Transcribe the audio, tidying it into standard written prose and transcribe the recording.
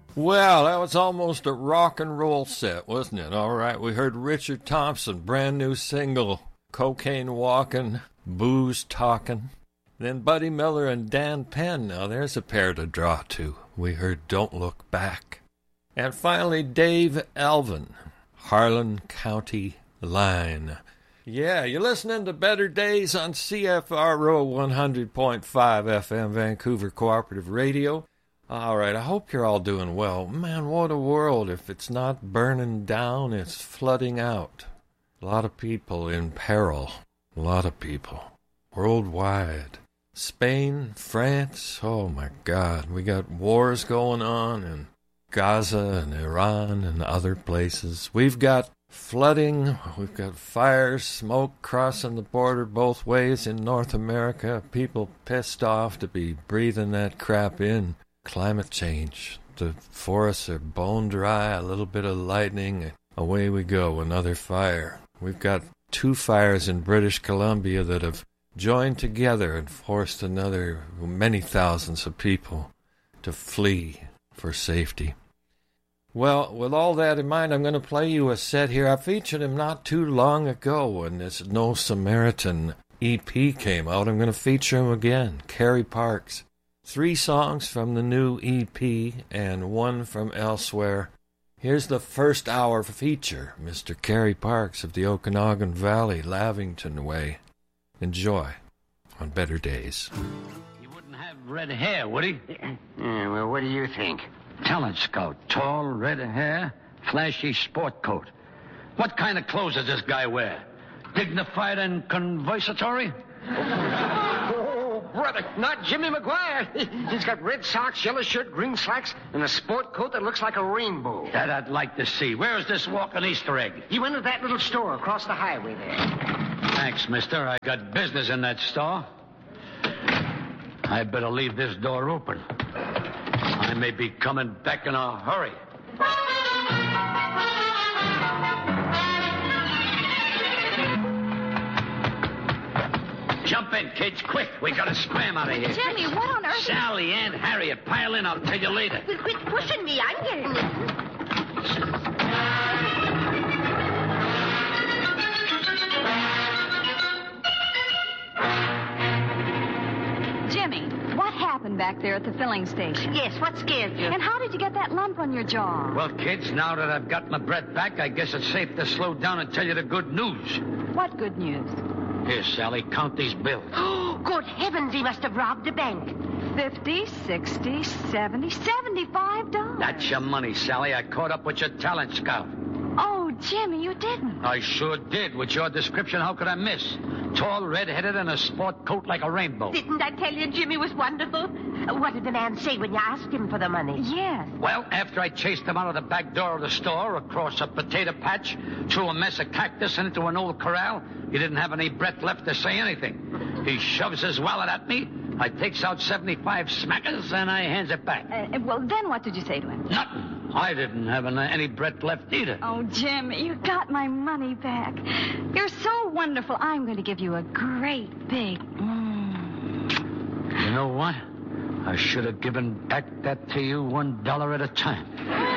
Well, that was almost a rock and roll set, wasn't it? All right, we heard Richard Thompson, brand new single, Cocaine Walkin', Booze Talkin'. Then Buddy Miller and Dan Penn, now there's a pair to draw to. We heard Don't Look Back. And finally, Dave Alvin, Harlan County Line. Yeah, you're listening to Better Days on CFRO 100.5 FM, Vancouver Cooperative Radio. All right, I hope you're all doing well. Man, what a world. If it's not burning down, it's flooding out. A lot of people in peril. A lot of people. Worldwide. Spain, France, oh my God. We got wars going on in Gaza and Iran and other places. We've got flooding. We've got fires, smoke crossing the border both ways in North America. People pissed off to be breathing that crap in. Climate change. The forests are bone dry, a little bit of lightning, and away we go, another fire. We've got 2 fires in British Columbia that have joined together and forced another many thousands of people to flee for safety. Well, with all that in mind, I'm going to play you a set here. I featured him not too long ago when this No Samaritan EP came out. I'm going to feature him again, Kerry Parks. 3 songs from the new EP and 1 from elsewhere. Here's the first hour feature, Mr. Kerry Parks of the Okanagan Valley, Lavington Way. Enjoy on Better Days. He wouldn't have red hair, would he? Yeah, well, what do you think? Talent scout. Tall, red hair, flashy sport coat. What kind of clothes does this guy wear? Dignified and conversatory? Brother, not Jimmy McGuire. He's got red socks, yellow shirt, green slacks, and a sport coat that looks like a rainbow. That I'd like to see. Where's this walking Easter egg? He went to that little store across the highway there. Thanks, mister. I got business in that store. I better leave this door open. I may be coming back in a hurry. Jump in, kids, quick. We gotta scram out of here. Jimmy, what on earth? Sally and Harriet, pile in. I'll tell you later. Well, quit pushing me. I'm getting it. Jimmy, what happened back there at the filling station? Yes, what scared you? And how did you get that lump on your jaw? Well, kids, now that I've got my breath back, I guess it's safe to slow down and tell you the good news. What good news? Here, Sally, count these bills. Oh, good heavens, he must have robbed a bank. 50, 60, 70, $75. That's your money, Sally. I caught up with your talent scout. Oh, Jimmy, you didn't. I sure did. With your description, how could I miss? Tall, red-headed, and a sport coat like a rainbow. Didn't I tell you Jimmy was wonderful? What did the man say when you asked him for the money? Yes. Well, after I chased him out of the back door of the store, across a potato patch, through a mess of cactus and into an old corral, he didn't have any breath left to say anything. He shoves his wallet at me. I takes out 75 smackers, and I hands it back. Well, then what did you say to him? Nothing. I didn't have any breath left either. Oh, Jimmy, you got my money back. You're so wonderful. I'm going to give you a great big... You know what? I should have given back that to you $1 at a time.